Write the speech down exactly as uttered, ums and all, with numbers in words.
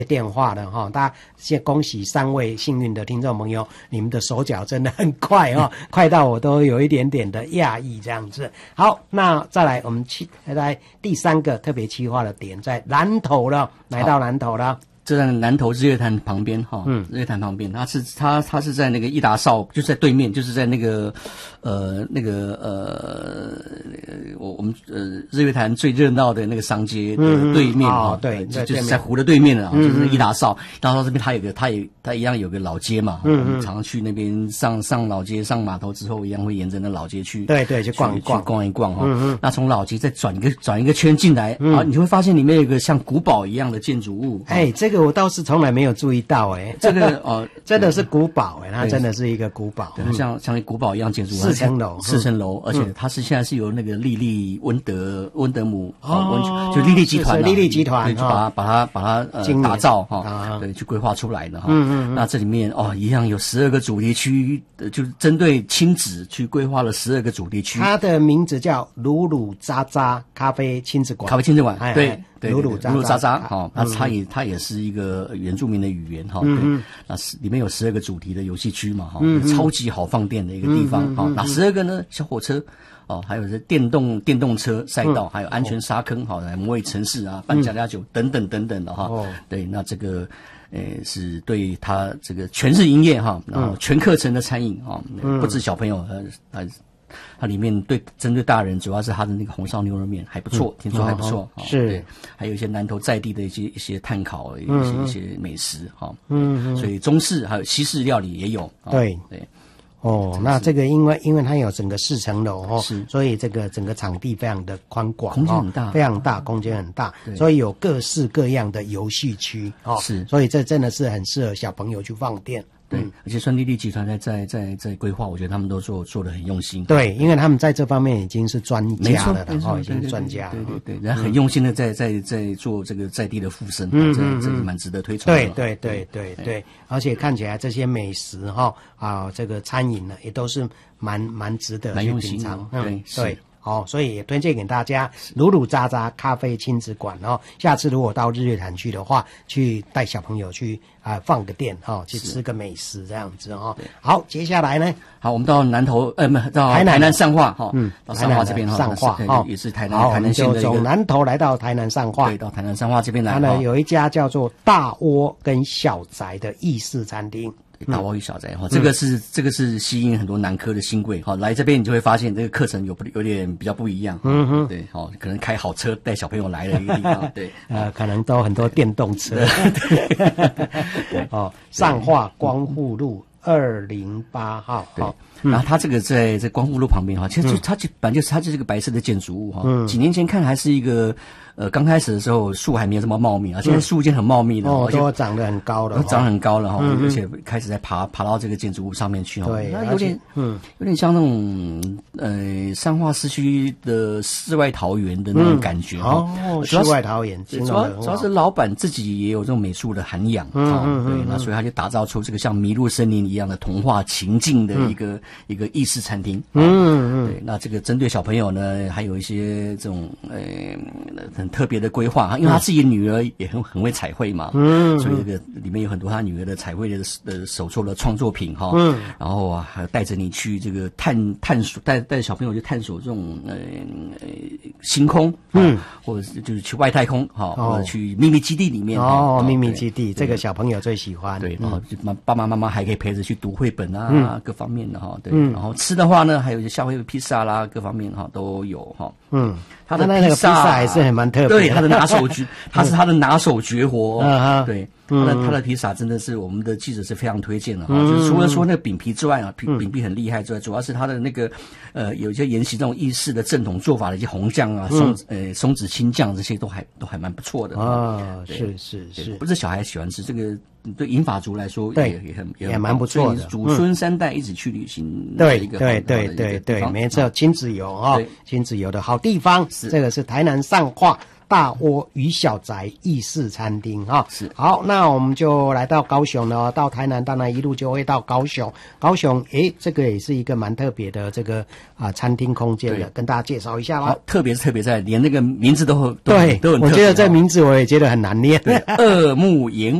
电话的哈，大家先恭喜三位幸运的听众朋友，你们的手脚真的很快哈、哦，快到我都有一点点的讶异这样子。好，那再来我们去来第三个特别企划的点在南投了，来到南投了。 就在南投日月潭旁边哈，嗯，日月潭旁边，它是它它是在那个义达邵，就在对面，就是在那个呃那个呃我我们呃日月潭最热闹的那个商街的对面哈、 嗯哦，对， 就就是在湖的对面啊，就是义达邵，义达邵这边它有个它也它一样有个老街嘛，嗯，我们常常去那边上上老街上码头之后，一样会沿着那老街去， 对对，去逛一逛， 去逛一逛哈。嗯嗯，那从老街再转一个转一个圈进来，嗯、啊，你会发现里面有一个像古堡一样的建筑物， 哎，这个我倒是从来没有注意到哎、欸， 这个哦， 真的是古堡哎、欸，它真的是一个古堡， 对，像像古堡一样建筑， 四层楼， 四层楼，而且它是现在是由那个莉莉温德温德姆哦，就莉莉集团， 莉莉集团， 对，就把它把它把它呃打造哈，对，去规划出来的哈。嗯嗯，那这里面哦，一样有十二个主题区，就是针对亲子去规划了十二个主题区。 它的名字叫鲁鲁渣渣咖啡亲子馆， 咖啡亲子馆，对。 对，鲁鲁鲁鲁渣渣，哈，那它也它也是一个原住民的语言，哈，对，那是里面有十二个主题的游戏区嘛，哈，超级好放电的一个地方，哈，哪十二个呢？小火车，哦，还有是电动电动车赛道，还有安全沙坑，好，来模拟城市啊，办家家酒等等等等的哈，对，那这个。呃，是对他这个全日营业哈，然后全课程的餐饮哈，不止小朋友，呃呃。它里面对针对大人，主要是它的那个红烧牛肉面还不错，嗯、听说还不错、哦。 是、 对，还有一些南投在地的一些一些炭烤，一些、嗯、一些美食哈。嗯，所以中式还有西式料理也有。哦、 对对。 哦，那这个因为因为它有整个四层楼哦，是，所以这个整个场地非常的宽广， 空间很大， 哦、非常大，空间很大，所以有各式各样的游戏区哦， 是， 所以这真的是很适合小朋友去放电。 对，而且川丽丽集团在在在在规划，我觉得他们都做做得很用心。 对，因为他们在这方面已经是专家了，哦，已经是专家了。 对对对，人家很用心的在在在做这个在地的附身，嗯，这这是蛮值得推崇的。 对对对对对，而且看起来这些美食哈啊，这个餐饮呢也都是蛮蛮值得去品尝。 对对。 哦，所以也推荐给大家鲁鲁渣渣咖啡亲子馆哦。下次如果到日月潭去的话，去带小朋友去啊、呃、放个电哈、哦，去吃个美食这样子哦。好，接下来呢？ 好，我们到南投呃，到台南上化哈，嗯，到上化这边哈， 上化哈也是台南台南县的一个。 从南投来到台南上化， 对，到台南上化这边来。 它呢有一家叫做大窝跟小宅的意式餐厅。 大窝与小宅哈，这个是、嗯、这个是吸引很多南科的新贵哈，来这边你就会发现这个课程有不有点比较不一样，嗯哼，对，哦，可能开好车带小朋友来的一个地方，对， 呃，可能都很多电动车，对，对哦，上化光复路二零八号， 对。然后它这个在在光复路旁边哈，其实就它就本来就是它就是一个白色的建筑物哈。嗯。几年前看还是一个呃刚开始的时候树还没有这么茂密啊，现在树已经很茂密了， 哦，都长得很高了， 长得很高了哈，而且开始在爬爬到这个建筑物上面去哈。 对， 那有点嗯有点像那种呃上化市区的世外桃源的那种感觉哈。 哦，世外桃源， 主要主要是老板自己也有这种美术的涵养啊，对，那所以他就打造出这个像迷路森林一样的童话情境的一个。一个意式餐厅，嗯嗯，对，那这个针对小朋友呢，还有一些这种呃很特别的规划，因为他自己的女儿也很很会彩绘嘛，嗯，所以这个里面有很多他女儿的彩绘的的手作的创作品哈，嗯，然后啊还带着你去这个探探索，带带着小朋友去探索这种呃呃星空，嗯，或者是就是去外太空哈，或者去秘密基地里面哦，秘密基地这个小朋友最喜欢， 对，然后爸爸妈妈还可以陪着去读绘本啊，各方面的哈。对，嗯、然后吃的话呢，还有一些夏威夷披萨啦，各方面哈都有哈。嗯， 他的那个披萨还是很蛮特别的， 对，他的拿手绝，他是他的拿手绝活。嗯对，他的他的披萨真的是我们的记者是非常推荐的哈。就是除了说那个饼皮之外啊，饼饼皮很厉害之外，主要是他的那个呃有一些沿袭这种意式的正统做法的一些红酱啊、松呃松子青酱这些都还都还蛮不错的啊。是是是， 不是小孩喜欢吃这个。对银发族来说， 对也也很也蛮不错的， 祖孙三代一起去旅行， 对对对对对，没错，亲子游啊，亲子游的好地方，这个是台南上化大窝鱼小宅意式餐厅哈。 是。 好，那我们就来到高雄了，到台南当然一路就会到高雄。高雄，诶，这个也是一个蛮特别的这个啊餐厅空间的，跟大家介绍一下啦。 好，特别是特别在连那个名字都都对都很特别。 我觉得这名字我也觉得很难念。 二木岩